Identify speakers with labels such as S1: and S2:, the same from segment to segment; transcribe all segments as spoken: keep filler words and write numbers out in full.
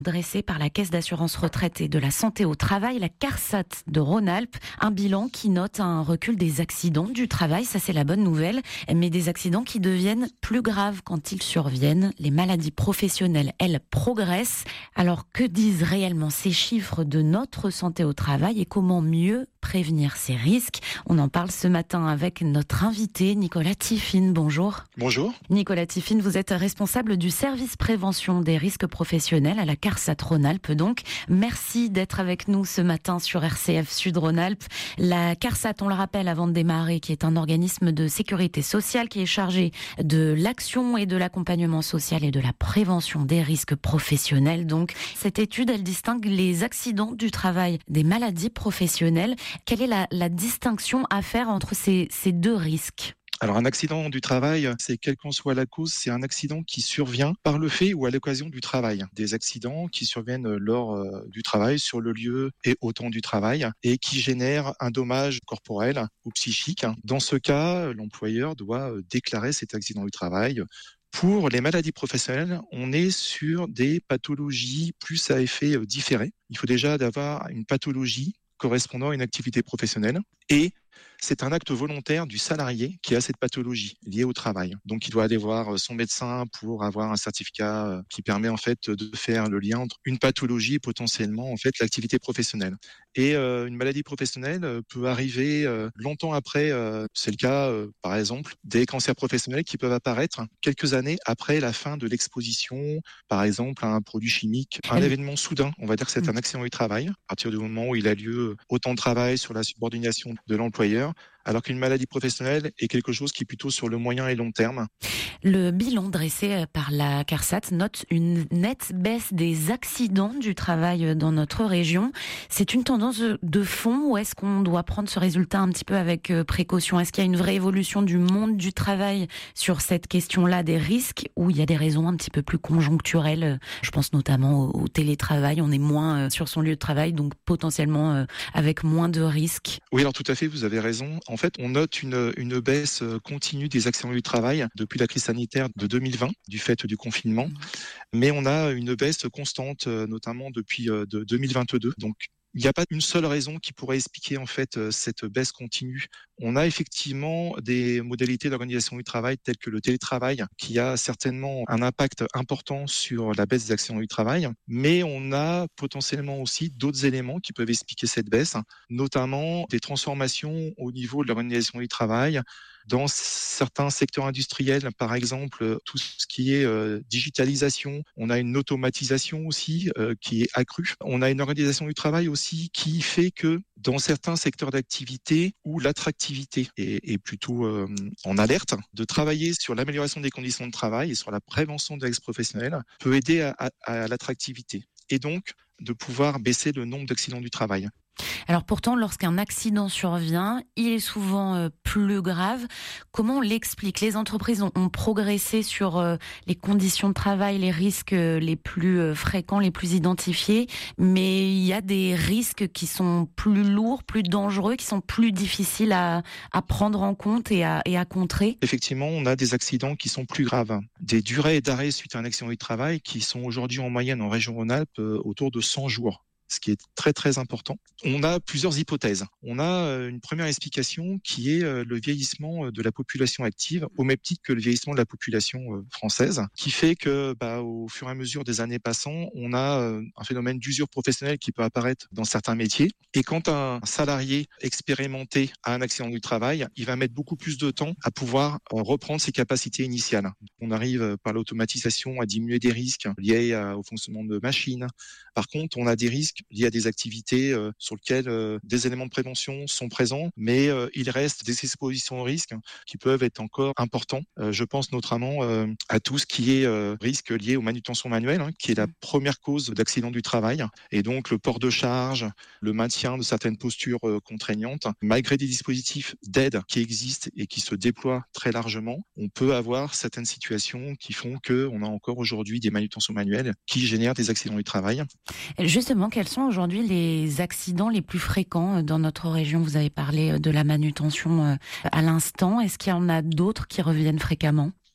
S1: Dressé par la Caisse d'assurance retraite et de la santé au travail, la CARSAT de Rhône-Alpes, un bilan qui note un recul des accidents du travail, ça c'est la bonne nouvelle, mais des accidents qui deviennent plus graves quand ils surviennent. Les maladies professionnelles, elles, progressent. Alors que disent réellement ces chiffres de notre santé au travail et comment mieux prévenir ces risques? On en parle ce matin avec notre invité Nicolas Tiffine. Bonjour.
S2: Bonjour.
S1: Nicolas Tiffine, vous êtes responsable du service prévention des risques professionnels à la CARSAT Rhône-Alpes. Donc, merci d'être avec nous ce matin sur R C F Sud Rhône-Alpes. La CARSAT, on le rappelle avant de démarrer, qui est un organisme de sécurité sociale qui est chargé de l'action et de l'accompagnement social et de la prévention des risques professionnels. Donc, cette étude, elle distingue les accidents du travail des maladies professionnelles. Quelle est la, la distinction à faire entre ces, ces deux risques ?
S2: Alors un accident du travail, c'est quelle qu'en soit la cause, c'est un accident qui survient par le fait ou à l'occasion du travail. Des accidents qui surviennent lors euh, du travail, sur le lieu et au temps du travail, et qui génèrent un dommage corporel ou psychique. Dans ce cas, l'employeur doit déclarer cet accident du travail. Pour les maladies professionnelles, on est sur des pathologies plus à effet différé. Il faut déjà d'avoir une pathologie correspondant à une activité professionnelle et c'est un acte volontaire du salarié qui a cette pathologie liée au travail. Donc, il doit aller voir son médecin pour avoir un certificat qui permet en fait de faire le lien entre une pathologie et potentiellement en fait l'activité professionnelle. Et euh, une maladie professionnelle peut arriver euh, longtemps après. Euh, c'est le cas, euh, par exemple, des cancers professionnels qui peuvent apparaître quelques années après la fin de l'exposition, par exemple, à un produit chimique, un Elle... événement soudain. On va dire que c'est un accident du travail à partir du moment où il a lieu au temps de travail, sur la subordination de l'employeur. Alors qu'une maladie professionnelle est quelque chose qui est plutôt sur le moyen et long terme.
S1: Le bilan dressé par la CARSAT note une nette baisse des accidents du travail dans notre région. C'est une tendance de fond ou est-ce qu'on doit prendre ce résultat un petit peu avec précaution? Est-ce qu'il y a une vraie évolution du monde du travail sur cette question-là des risques ou il y a des raisons un petit peu plus conjoncturelles? Je pense notamment au télétravail. On est moins sur son lieu de travail, donc potentiellement avec moins de risques.
S2: Oui, alors tout à fait, vous avez raison. En fait, on note une, une baisse continue des accidents du travail depuis la crise sanitaire de deux mille vingt, du fait du confinement. Mmh. Mais on a une baisse constante, notamment depuis de deux mille vingt-deux. Donc, il n'y a pas une seule raison qui pourrait expliquer en fait cette baisse continue. On a effectivement des modalités d'organisation du travail telles que le télétravail qui a certainement un impact important sur la baisse des accidents du travail, mais on a potentiellement aussi d'autres éléments qui peuvent expliquer cette baisse, notamment des transformations au niveau de l'organisation du travail. Dans certains secteurs industriels, par exemple, tout ce qui est euh, digitalisation, on a une automatisation aussi euh, qui est accrue. On a une organisation du travail aussi qui fait que dans certains secteurs d'activité où l'attractivité est, est plutôt euh, en alerte, de travailler sur l'amélioration des conditions de travail et sur la prévention de l'ex professionnel peut aider à, à, à l'attractivité et donc de pouvoir baisser le nombre d'accidents du travail.
S1: Alors pourtant, lorsqu'un accident survient, il est souvent euh, plus grave. Comment on l'explique? Les entreprises ont, ont progressé sur euh, les conditions de travail, les risques euh, les plus euh, fréquents, les plus identifiés, mais il y a des risques qui sont plus lourds, plus dangereux, qui sont plus difficiles à, à prendre en compte et à, et à contrer.
S2: Effectivement, on a des accidents qui sont plus graves. Des durées d'arrêt suite à un accident du travail qui sont aujourd'hui en moyenne en région Rhône-Alpes euh, autour de cent jours. Ce qui est très très important. On a plusieurs hypothèses. On a une première explication qui est le vieillissement de la population active, au même titre que le vieillissement de la population française, qui fait que, bah, au fur et à mesure des années passant, on a un phénomène d'usure professionnelle qui peut apparaître dans certains métiers. Et quand un salarié expérimenté a un accident du travail, il va mettre beaucoup plus de temps à pouvoir reprendre ses capacités initiales. On arrive par l'automatisation à diminuer des risques liés au fonctionnement de machines. Par contre, on a des risques liés à des activités euh, sur lesquelles euh, des éléments de prévention sont présents, mais euh, il reste des expositions au risque qui peuvent être encore importants. Euh, je pense notamment euh, à tout ce qui est euh, risque lié aux manutentions manuelles, hein, qui est la première cause d'accident du travail, et donc le port de charge, le maintien de certaines postures euh, contraignantes. Malgré des dispositifs d'aide qui existent et qui se déploient très largement, on peut avoir certaines situations qui font qu'on a encore aujourd'hui des manutentions manuelles qui génèrent des accidents du travail.
S1: Justement, quels sont aujourd'hui les accidents les plus fréquents dans notre région? Vous avez parlé de la manutention à l'instant. Est-ce qu'il y en a d'autres qui reviennent fréquemment?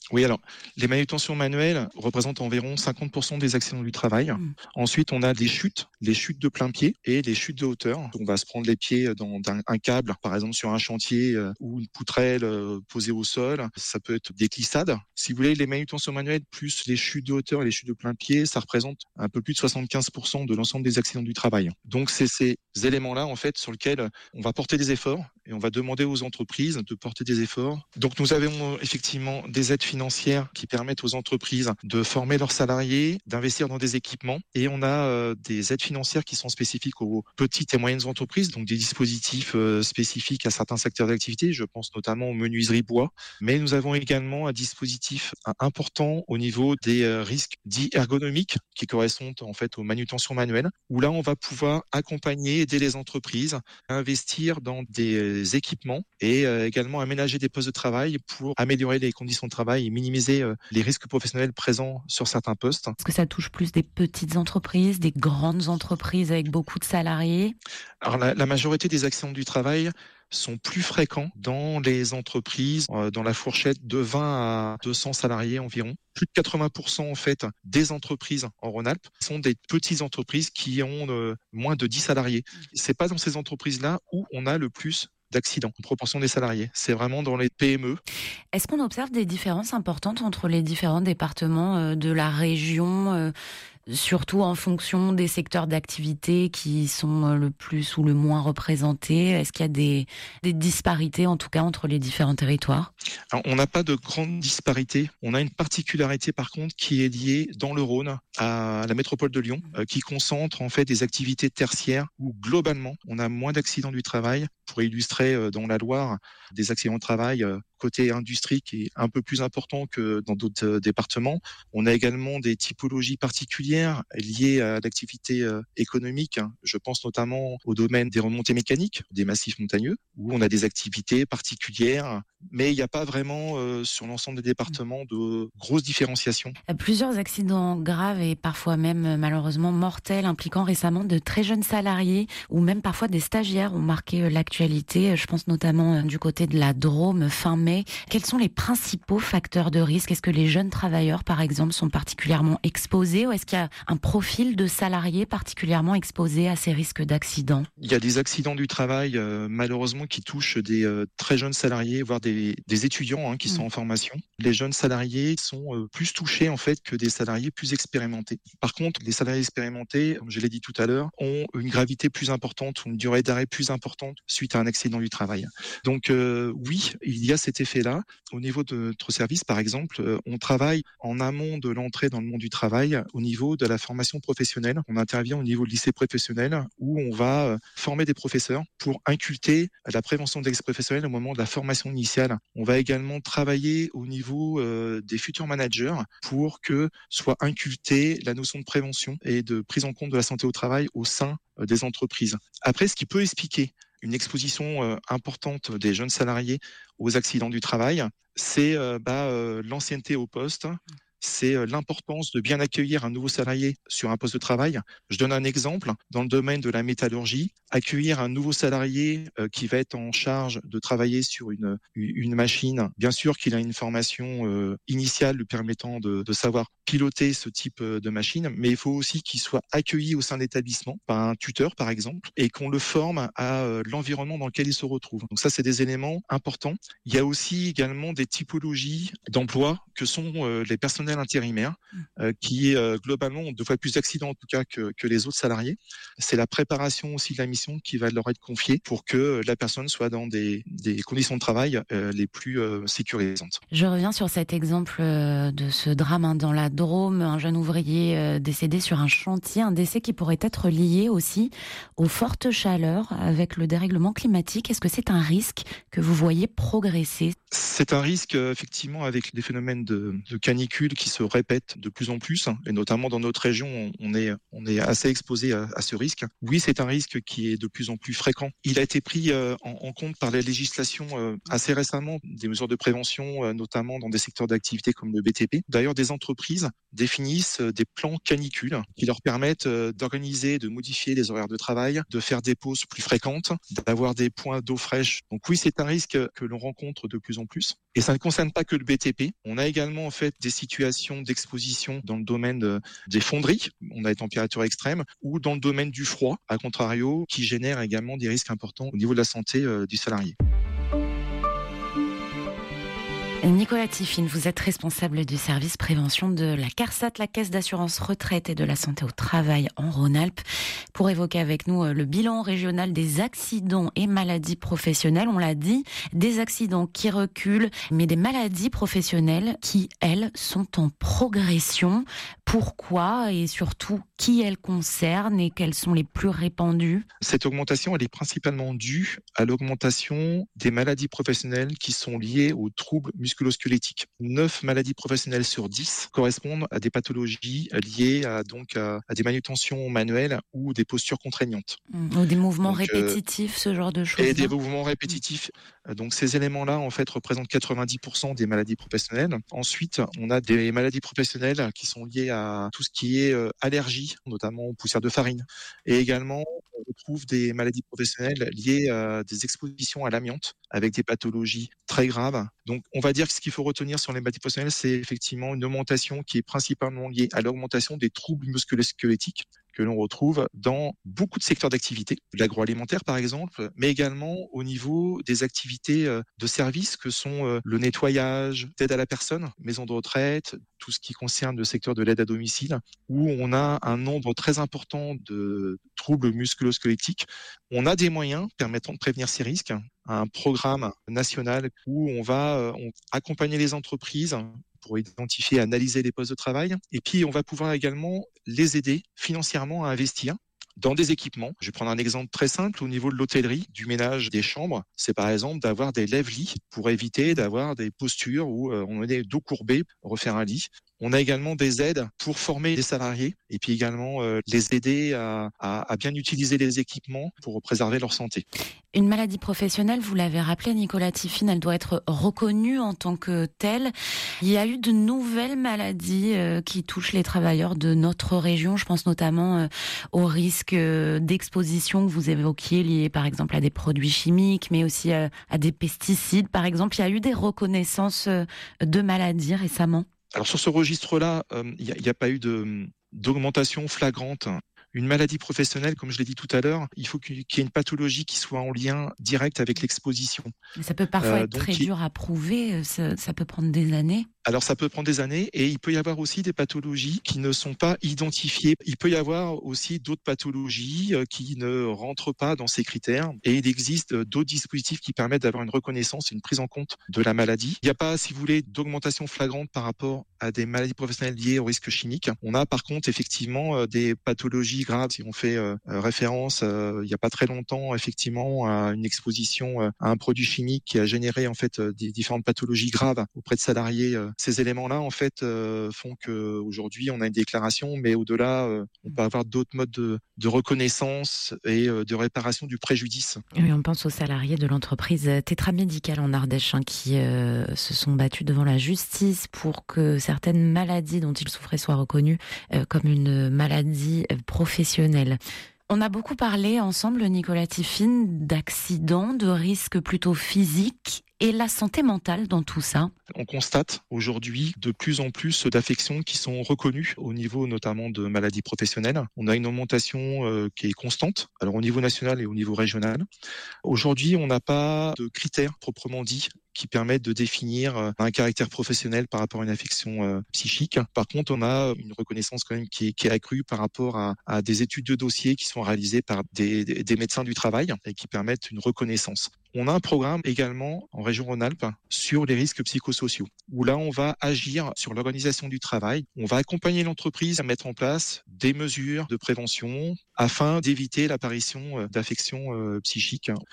S2: Oui, alors, les manutentions manuelles représentent environ cinquante pour cent des accidents du travail.
S1: Mmh.
S2: Ensuite, on a des chutes, les chutes de plein pied et les chutes de hauteur. On va se prendre les pieds dans un, un câble, par exemple sur un chantier euh, ou une poutrelle euh, posée au sol. Ça peut être des glissades. Si vous voulez, les manutentions manuelles plus les chutes de hauteur et les chutes de plein pied, ça représente un peu plus de soixante-quinze pour cent de l'ensemble des accidents du travail. Donc, c'est ces éléments-là, en fait, sur lesquels on va porter des efforts et on va demander aux entreprises de porter des efforts. Donc, nous avons effectivement des aides financières financières qui permettent aux entreprises de former leurs salariés, d'investir dans des équipements. Et on a euh, des aides financières qui sont spécifiques aux petites et moyennes entreprises, donc des dispositifs euh, spécifiques à certains secteurs d'activité. Je pense notamment aux menuiseries bois. Mais nous avons également un dispositif important au niveau des euh, risques dits ergonomiques qui correspondent en fait aux manutentions manuelles, où là, on va pouvoir accompagner, aider les entreprises à investir dans des équipements et euh, également aménager des postes de travail pour améliorer les conditions de travail et minimiser euh, les risques professionnels présents sur certains postes.
S1: Est-ce que ça touche plus des petites entreprises, des grandes entreprises avec beaucoup de salariés?
S2: Alors la, la majorité des accidents du travail sont plus fréquents dans les entreprises, euh, dans la fourchette de vingt à deux cents salariés environ. Plus de quatre-vingts pour cent en fait des entreprises en Rhône-Alpes sont des petites entreprises qui ont euh, moins de dix salariés. C'est pas dans ces entreprises-là où on a le plus d'accidents en proportion des salariés. C'est vraiment dans les P M E.
S1: Est-ce qu'on observe des différences importantes entre les différents départements de la région, surtout en fonction des secteurs d'activité qui sont le plus ou le moins représentés? Est-ce qu'il y a des, des disparités, en tout cas, entre les différents territoires?
S2: Alors, on n'a pas de grande disparité. On a une particularité, par contre, qui est liée dans le Rhône à la métropole de Lyon, euh, qui concentre en fait des activités tertiaires où globalement, on a moins d'accidents du travail. Pour illustrer, euh, dans la Loire, des accidents de travail euh, côté industrie qui est un peu plus important que dans d'autres euh, départements. On a également des typologies particulières liées à l'activité euh, économique. Je pense notamment au domaine des remontées mécaniques, des massifs montagneux, où on a des activités particulières, mais il n'y a pas vraiment euh, sur l'ensemble des départements de grosses différenciations.
S1: Plusieurs accidents graves et parfois même malheureusement mortels impliquant récemment de très jeunes salariés ou même parfois des stagiaires ont marqué l'actualité. Je pense notamment du côté de la Drôme fin mai. Quels sont les principaux facteurs de risque? Est-ce que les jeunes travailleurs, par exemple, sont particulièrement exposés ou est-ce qu'il y a un profil de salariés particulièrement exposés à ces risques d'accidents?
S2: Il y a des accidents du travail, euh, malheureusement, qui touchent des euh, très jeunes salariés, voire des, des étudiants hein, qui mmh. sont en formation. Les jeunes salariés sont euh, plus touchés en fait que des salariés plus expérimentés. Par contre, les salariés expérimentés, comme je l'ai dit tout à l'heure, ont une gravité plus importante, une durée d'arrêt plus importante suite à un accident du travail. Donc euh, oui, il y a cet effet-là. Au niveau de notre service, par exemple, euh, on travaille en amont de l'entrée dans le monde du travail au niveau de la formation professionnelle. On intervient au niveau de lycée professionnel où on va euh, former des professeurs pour inculter la prévention des risques professionnels au moment de la formation initiale. On va également travailler au niveau euh, des futurs managers pour que soit incultée la notion de prévention et de prise en compte de la santé au travail au sein euh, des entreprises. Après, ce qui peut expliquer une exposition euh, importante des jeunes salariés aux accidents du travail, c'est euh, bah, euh, l'ancienneté au poste, c'est euh, l'importance de bien accueillir un nouveau salarié sur un poste de travail. Je donne un exemple, dans le domaine de la métallurgie, accueillir un nouveau salarié euh, qui va être en charge de travailler sur une, une machine, bien sûr qu'il a une formation euh, initiale lui permettant de, de savoir piloter ce type de machine, mais il faut aussi qu'il soit accueilli au sein de l'établissement par un tuteur, par exemple, et qu'on le forme à euh, l'environnement dans lequel il se retrouve. Donc ça, c'est des éléments importants. Il y a aussi également des typologies d'emploi que sont euh, les personnels intérimaires, euh, qui euh, globalement ont deux fois plus d'accidents en tout cas que, que les autres salariés. C'est la préparation aussi de la mission qui va leur être confiée pour que la personne soit dans des, des conditions de travail euh, les plus euh, sécurisantes.
S1: Je reviens sur cet exemple euh, de ce drame hein, dans la Drôme, un jeune ouvrier euh, décédé sur un chantier, un décès qui pourrait être lié aussi aux fortes chaleurs avec le dérèglement climatique. Est-ce que c'est un risque que vous voyez progresser?
S2: C'est un risque, effectivement, avec les phénomènes de, de canicule qui se répète de plus en plus, et notamment dans notre région, on est, on est assez exposé à, à ce risque. Oui, c'est un risque qui est de plus en plus fréquent. Il a été pris euh, en, en compte par la législation euh, assez récemment, des mesures de prévention, euh, notamment dans des secteurs d'activité comme le B T P. D'ailleurs, des entreprises définissent euh, des plans canicules qui leur permettent euh, d'organiser, de modifier les horaires de travail, de faire des pauses plus fréquentes, d'avoir des points d'eau fraîche. Donc oui, c'est un risque que l'on rencontre de plus en plus. Et ça ne concerne pas que le B T P. On a également en fait des situations d'exposition dans le domaine de, des fonderies, on a des températures extrêmes, ou dans le domaine du froid, à contrario, qui génère également des risques importants au niveau de la santé euh, du salarié.
S1: Nicolas Tiffine, vous êtes responsable du service prévention de la CARSAT, la Caisse d'assurance retraite et de la santé au travail en Rhône-Alpes, pour évoquer avec nous le bilan régional des accidents et maladies professionnelles. On l'a dit, des accidents qui reculent, mais des maladies professionnelles qui, elles, sont en progression. Pourquoi et surtout qui elles concernent et quelles sont les plus répandues?
S2: Cette augmentation, elle est principalement due à l'augmentation des maladies professionnelles qui sont liées aux troubles musculo-squelettiques. neuf maladies professionnelles sur dix correspondent à des pathologies liées à, donc, à, à des manutentions manuelles ou des postures contraignantes.
S1: Mmh, ou des mouvements
S2: donc,
S1: répétitifs, euh, ce genre de choses.
S2: Et des mouvements répétitifs. Mmh. Donc ces éléments-là, en fait, représentent quatre-vingt-dix pour cent des maladies professionnelles. Ensuite, on a des maladies professionnelles qui sont liées à tout ce qui est euh, allergie, notamment aux poussières de farine. Et également, on retrouve des maladies professionnelles liées à des expositions à l'amiante avec des pathologies très graves. Donc, on va dire que ce qu'il faut retenir sur les maladies professionnelles, c'est effectivement une augmentation qui est principalement liée à l'augmentation des troubles musculo-squelettiques que l'on retrouve dans beaucoup de secteurs d'activité, l'agroalimentaire par exemple, mais également au niveau des activités de service que sont le nettoyage, l'aide à la personne, maison de retraite, tout ce qui concerne le secteur de l'aide à domicile, où on a un nombre très important de troubles musculo-squelettiques. On a des moyens permettant de prévenir ces risques, un programme national où on va on, accompagner les entreprises pour identifier et analyser les postes de travail. Et puis, on va pouvoir également les aider financièrement à investir dans des équipements. Je vais prendre un exemple très simple au niveau de l'hôtellerie, du ménage des chambres. C'est par exemple d'avoir des lève-lits pour éviter d'avoir des postures où on est dos courbé, refaire un lit. On a également des aides pour former les salariés et puis également euh, les aider à, à, à bien utiliser les équipements pour préserver leur santé.
S1: Une maladie professionnelle, vous l'avez rappelé, Nicolas Tiffine, elle doit être reconnue en tant que telle. Il y a eu de nouvelles maladies euh, qui touchent les travailleurs de notre région. Je pense notamment euh, au risque euh, d'exposition que vous évoquiez, lié par exemple à des produits chimiques, mais aussi euh, à des pesticides, par exemple. Il y a eu des reconnaissances euh, de maladies récemment.
S2: Alors sur ce registre-là, il euh, n'y a, a pas eu de, d'augmentation flagrante. Une maladie professionnelle, comme je l'ai dit tout à l'heure, il faut qu'il y ait une pathologie qui soit en lien direct avec l'exposition.
S1: Mais ça peut parfois euh, être très il... dur à prouver, ça, ça peut prendre des années.
S2: Alors ça peut prendre des années et il peut y avoir aussi des pathologies qui ne sont pas identifiées. Il peut y avoir aussi d'autres pathologies qui ne rentrent pas dans ces critères et il existe d'autres dispositifs qui permettent d'avoir une reconnaissance et une prise en compte de la maladie. Il n'y a pas, si vous voulez, d'augmentation flagrante par rapport à des maladies professionnelles liées au risque chimique. On a par contre effectivement des pathologies graves. Si on fait euh, référence euh, il n'y a pas très longtemps effectivement à une exposition euh, à un produit chimique qui a généré en fait euh, des différentes pathologies graves auprès de salariés. Euh, ces éléments-là en fait euh, font que aujourd'hui on a une déclaration, mais au-delà euh, on peut avoir d'autres modes de, de reconnaissance et euh, de réparation du préjudice.
S1: Oui, on pense aux salariés de l'entreprise Tétramédicale en Ardèche hein, qui euh, se sont battus devant la justice pour que certaines maladies dont ils souffraient soient reconnues euh, comme une maladie professionnelle. On a beaucoup parlé ensemble, Nicolas Tiffine, d'accidents, de risques plutôt physiques et la santé mentale dans tout ça.
S2: On constate aujourd'hui de plus en plus d'affections qui sont reconnues au niveau notamment de maladies professionnelles. On a une augmentation euh, qui est constante, alors au niveau national et au niveau régional. Aujourd'hui, on n'a pas de critères proprement dits qui permettent de définir un caractère professionnel par rapport à une affection euh, psychique. Par contre, on a une reconnaissance quand même qui est, qui est accrue par rapport à, à des études de dossiers qui sont réalisées par des, des, des médecins du travail et qui permettent une reconnaissance. On a un programme également en région Rhône-Alpes sur les risques psychosociaux, où là, on va agir sur l'organisation du travail. On va accompagner l'entreprise à mettre en place des mesures de prévention afin d'éviter l'apparition d'affections euh, psychiques.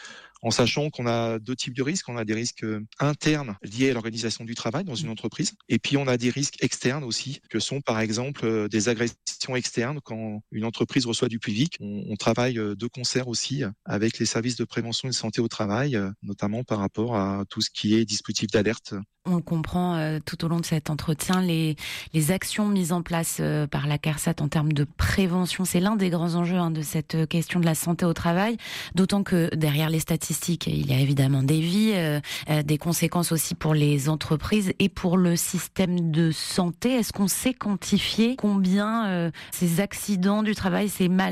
S2: en sachant qu'on a deux types de risques. On a des risques internes liés à l'organisation du travail dans une entreprise, et puis on a des risques externes aussi, que sont par exemple des agressions externes quand une entreprise reçoit du public. On, on travaille de concert aussi avec les services de prévention et de santé au travail, notamment par rapport à tout ce qui est dispositif d'alerte.
S1: On comprend euh, tout au long de cet entretien les, les actions mises en place euh, par la CARSAT en termes de prévention. C'est l'un des grands enjeux hein, de cette question de la santé au travail, d'autant que derrière les statistiques, il y a évidemment des vies, euh, euh, des conséquences aussi pour les entreprises et pour le système de santé. Est-ce qu'on sait quantifier combien euh, ces accidents du travail, ces maladies